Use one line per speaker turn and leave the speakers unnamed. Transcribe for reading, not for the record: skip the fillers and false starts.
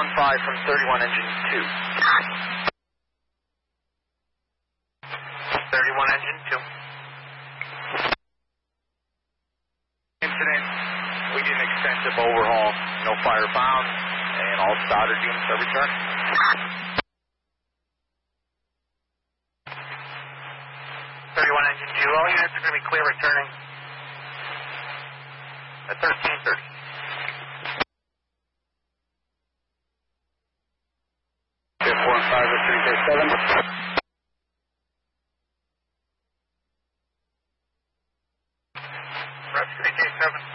5 from 31 engine 2. 31 engine 2. Incident, we did an extensive overhaul, no fire found, and all Stoddard units are returning. 31 engine 2, all units are going to be clear returning at 13:30. Fifth 4 and 5 at 3K7. Rep 3K7.